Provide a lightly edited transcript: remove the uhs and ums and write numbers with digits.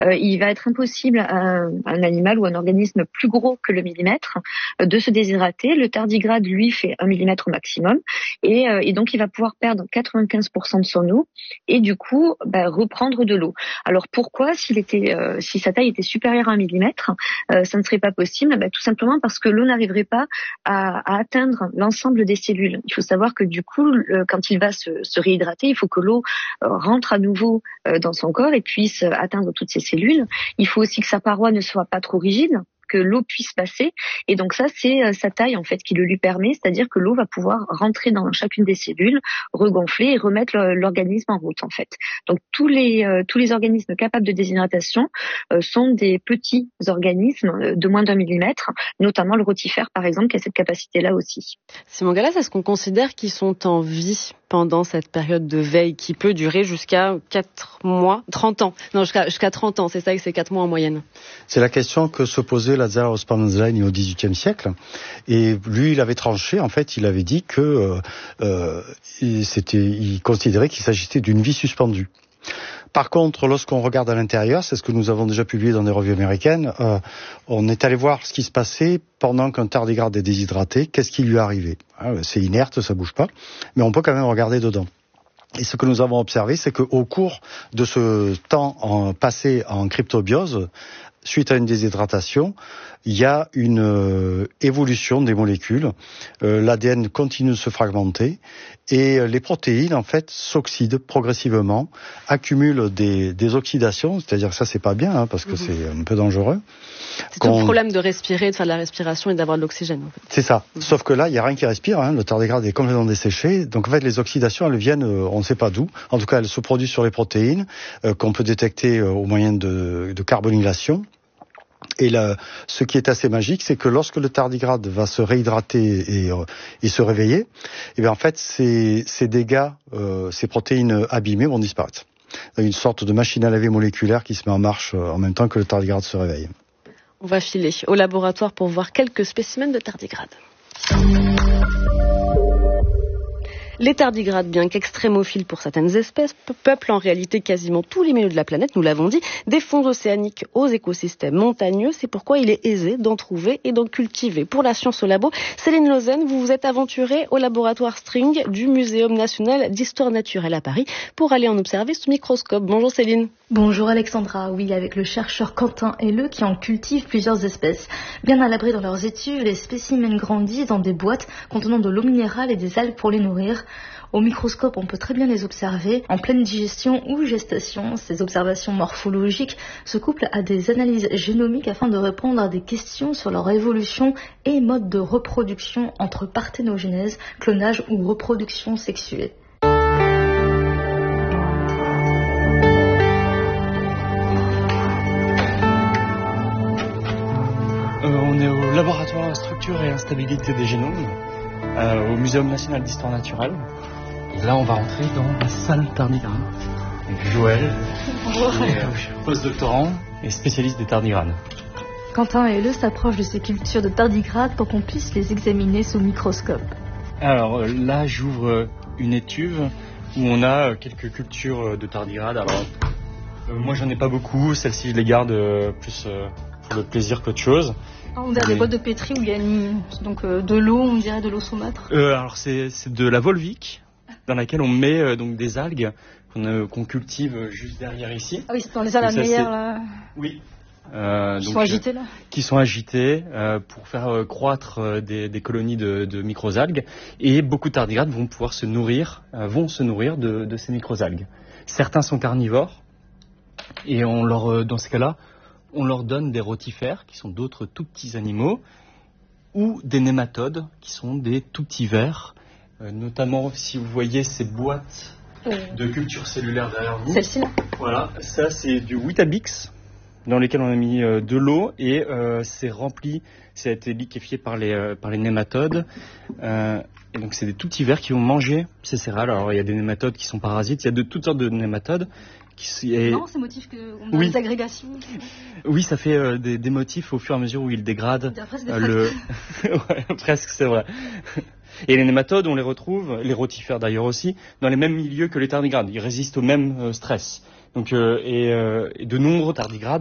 il va être impossible à un animal ou un organisme plus gros que le millimètre de se déshydrater. Le tardigrade, lui, fait 1 millimètre au maximum et donc il va pouvoir perdre 95% de son eau et du coup reprendre de l'eau. Alors pourquoi, si sa taille était supérieure à 1 millimètre, ça ne serait pas possible? Tout simplement parce que l'eau n'arriverait pas à atteindre l'ensemble des cellules. Il faut savoir que du coup, quand il va se réhydrater, il faut que l'eau rentre à nouveau dans son corps et puisse atteindre toutes ses cellules. Il faut aussi que sa paroi ne soit pas trop rigide, que l'eau puisse passer. Et donc ça, c'est sa taille en fait qui le lui permet, c'est-à-dire que l'eau va pouvoir rentrer dans chacune des cellules, regonfler et remettre l'organisme en route en fait. Donc tous les organismes capables de déshydratation sont des petits organismes de moins d'1 millimètre, notamment le rotifère par exemple qui a cette capacité-là aussi. Simon Gallas, est-ce qu'on considère qu'ils sont en vie pendant cette période de veille qui peut durer jusqu'à 4 mois, 30 ans? Non, jusqu'à 30 ans, c'est ça, que c'est 4 mois en moyenne. C'est la question que se posait Lazaro Spallanzani au XVIIIe siècle. Et lui, il avait tranché, en fait, il avait dit que il considérait qu'il s'agissait d'une vie suspendue. Par contre, lorsqu'on regarde à l'intérieur, c'est ce que nous avons déjà publié dans des revues américaines, on est allé voir ce qui se passait pendant qu'un tardigrade est déshydraté, qu'est-ce qui lui arrivait. C'est inerte, ça bouge pas, mais on peut quand même regarder dedans. Et ce que nous avons observé, c'est qu'au cours de ce temps passé en cryptobiose, suite à une déshydratation, il y a une évolution des molécules. L'ADN continue de se fragmenter et les protéines, en fait, s'oxydent progressivement, accumulent des oxydations, c'est-à-dire que ça, c'est pas bien, parce que c'est un peu dangereux. C'est tout le problème de respirer, de faire de la respiration et d'avoir de l'oxygène. En fait. C'est ça. Sauf que là, il n'y a rien qui respire, le tardigrade est complètement desséché. Donc, en fait, les oxydations, elles viennent, on ne sait pas d'où. En tout cas, elles se produisent sur les protéines, qu'on peut détecter au moyen de carbonylation. Et là, ce qui est assez magique, c'est que lorsque le tardigrade va se réhydrater et se réveiller, et bien en fait, ces dégâts, ces protéines abîmées vont disparaître. Il y a une sorte de machine à laver moléculaire qui se met en marche en même temps que le tardigrade se réveille. On va filer au laboratoire pour voir quelques spécimens de tardigrades. Les tardigrades, bien qu'extrémophiles pour certaines espèces, peuplent en réalité quasiment tous les milieux de la planète, nous l'avons dit, des fonds océaniques aux écosystèmes montagneux. C'est pourquoi il est aisé d'en trouver et d'en cultiver. Pour la science au labo, Céline Lausanne, vous vous êtes aventurée au laboratoire String du Muséum national d'histoire naturelle à Paris pour aller en observer sous microscope. Bonjour Céline. Bonjour Alexandra, oui, avec le chercheur Quentin Helleux qui en cultive plusieurs espèces. Bien à l'abri dans leurs étuves, les spécimens grandissent dans des boîtes contenant de l'eau minérale et des algues pour les nourrir. Au microscope, on peut très bien les observer en pleine digestion ou gestation. Ces observations morphologiques se couplent à des analyses génomiques afin de répondre à des questions sur leur évolution et mode de reproduction entre parthénogenèse, clonage ou reproduction sexuée. On est au laboratoire structure et instabilité des génomes, au Muséum national d'histoire naturelle. Et là, on va entrer dans la salle tardigrade. Joël, post-doctorant et spécialiste des tardigrades. Quentin Helleux s'approche de ces cultures de tardigrades pour qu'on puisse les examiner sous microscope. Alors là, j'ouvre une étuve où on a quelques cultures de tardigrades. Alors, moi, j'en ai pas beaucoup. Celles-ci, je les garde plus pour le plaisir qu'autre chose. On a des boîtes de pétri où il y a de l'eau, on dirait de l'eau saumâtre. Alors c'est de la volvique dans laquelle on met donc des algues qu'on cultive juste derrière ici. Ah oui, c'est dans les algues meilleures là. Oui. Qui sont agitées là. Qui sont agitées pour faire croître des colonies de microalgues, et beaucoup de tardigrades vont se nourrir de ces microalgues. Certains sont carnivores et dans ces cas-là, on leur donne des rotifères, qui sont d'autres tout petits animaux, ou des nématodes, qui sont des tout petits vers. Notamment, si vous voyez ces boîtes de culture cellulaire derrière vous. Celle-ci là. Voilà, ça c'est du Weetabix, dans lesquels on a mis de l'eau, et c'est rempli, ça a été liquéfié par les nématodes. Et donc c'est des tout petits vers qui vont manger ces céréales. Alors il y a des nématodes qui sont parasites, il y a de toutes sortes de nématodes. Non, c'est motif qu'on a des agrégations. Oui, ça fait des motifs au fur et à mesure où ils dégradent ouais, presque, c'est vrai. Et les nématodes, on les retrouve, les rotifères d'ailleurs aussi, dans les mêmes milieux que les tardigrades. Ils résistent au même stress. Donc, et de nombreux tardigrades